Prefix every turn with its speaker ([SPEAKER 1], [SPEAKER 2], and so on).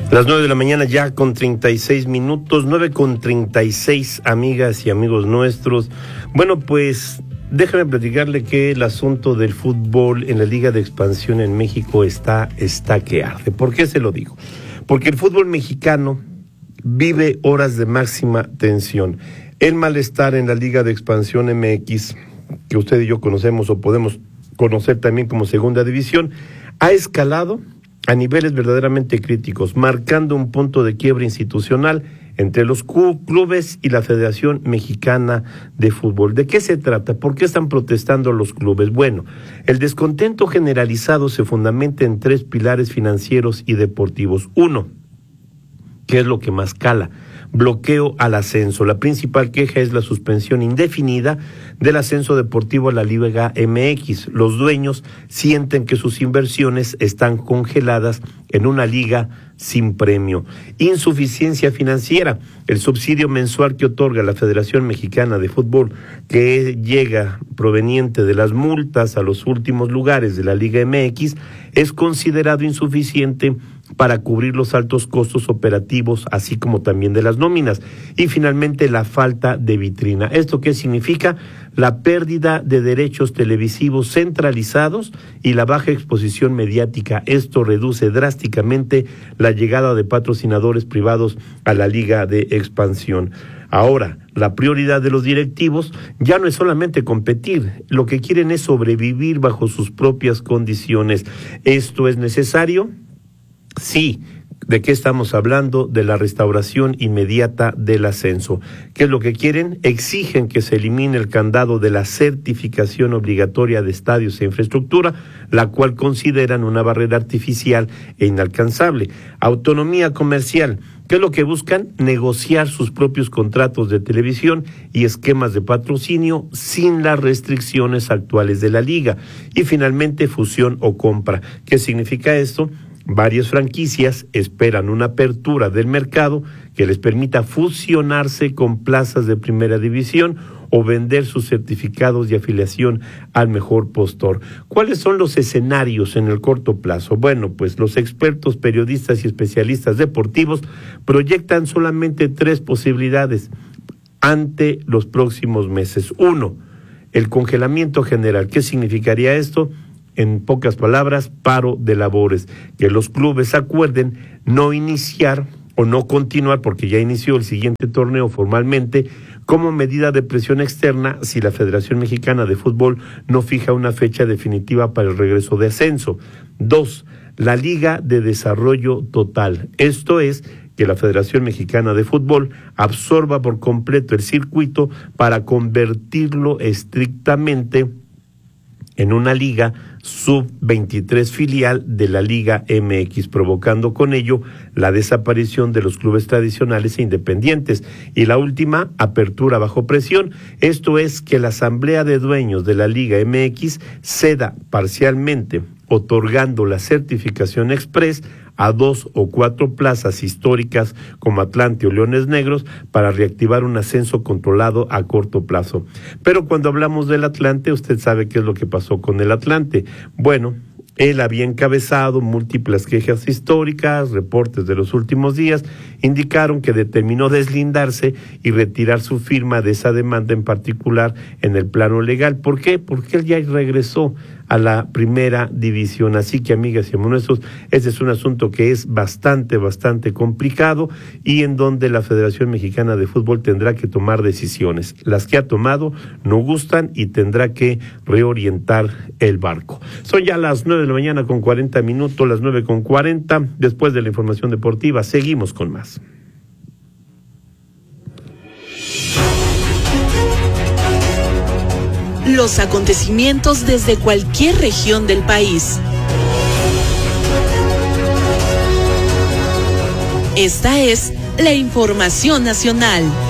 [SPEAKER 1] Las 9 de la mañana ya con 36 minutos, 9:36, amigas y amigos nuestros. Bueno, pues déjame platicarle que el asunto del fútbol en la Liga de Expansión en México está que arde. ¿Por qué se lo digo? Porque el fútbol mexicano vive horas de máxima tensión. El malestar en la Liga de Expansión MX, que usted y yo conocemos o podemos conocer también como Segunda División, ha escalado a niveles verdaderamente críticos, marcando un punto de quiebra institucional entre los clubes y la Federación Mexicana de Fútbol. ¿De qué se trata? ¿Por qué están protestando los clubes? Bueno, el descontento generalizado se fundamenta en tres pilares financieros y deportivos. Uno, ¿qué es lo que más cala? Bloqueo al ascenso. La principal queja es la suspensión indefinida del ascenso deportivo a la Liga MX. Los dueños sienten que sus inversiones están congeladas en una liga sin premio. Insuficiencia financiera. El subsidio mensual que otorga la Federación Mexicana de Fútbol, que llega proveniente de las multas a los últimos lugares de la Liga MX, es considerado insuficiente para cubrir los altos costos operativos, así como también de las nóminas. Y finalmente, la falta de vitrina. ¿Esto qué significa? La pérdida de derechos televisivos centralizados y la baja exposición mediática. Esto reduce drásticamente la llegada de patrocinadores privados a la Liga de Expansión. Ahora, la prioridad de los directivos ya no es solamente competir, lo que quieren es sobrevivir bajo sus propias condiciones. ¿Esto es necesario? Sí. ¿De qué estamos hablando? De la restauración inmediata del ascenso. ¿Qué es lo que quieren? Exigen que se elimine el candado de la certificación obligatoria de estadios e infraestructura, la cual consideran una barrera artificial e inalcanzable. Autonomía comercial. ¿Qué es lo que buscan? Negociar sus propios contratos de televisión y esquemas de patrocinio sin las restricciones actuales de la liga. Y finalmente, fusión o compra. ¿Qué significa esto? Varias franquicias esperan una apertura del mercado que les permita fusionarse con plazas de primera división o vender sus certificados de afiliación al mejor postor. ¿Cuáles son los escenarios en el corto plazo? Bueno, pues los expertos, periodistas y especialistas deportivos proyectan solamente tres posibilidades ante los próximos meses. Uno, el congelamiento general. ¿Qué significaría esto? En pocas palabras, paro de labores, que los clubes acuerden no iniciar o no continuar, porque ya inició el siguiente torneo formalmente, como medida de presión externa si la Federación Mexicana de Fútbol no fija una fecha definitiva para el regreso de ascenso. Dos, la Liga de Desarrollo Total. Esto es que la Federación Mexicana de Fútbol absorba por completo el circuito para convertirlo estrictamente en una liga sub-23 filial de la Liga MX, provocando con ello la desaparición de los clubes tradicionales e independientes. Y la última, apertura bajo presión. Esto es que la Asamblea de Dueños de la Liga MX ceda parcialmente, otorgando la certificación express a 2 o 4 plazas históricas como Atlante o Leones Negros para reactivar un ascenso controlado a corto plazo. Pero cuando hablamos del Atlante, usted sabe qué es lo que pasó con el Atlante. Bueno, él había encabezado múltiples quejas históricas, reportes de los últimos días indicaron que determinó deslindarse y retirar su firma de esa demanda en particular en el plano legal. ¿Por qué? Porque él ya regresó a la primera división. Así que, amigas y amigos nuestros, este es un asunto que es bastante complicado y en donde la Federación Mexicana de Fútbol tendrá que tomar decisiones. Las que ha tomado no gustan y tendrá que reorientar el barco. Son ya las 9 de la mañana con 40 minutos, las 9:40. Después de la información deportiva, seguimos con más.
[SPEAKER 2] Los acontecimientos desde cualquier región del país. Esta es la información nacional.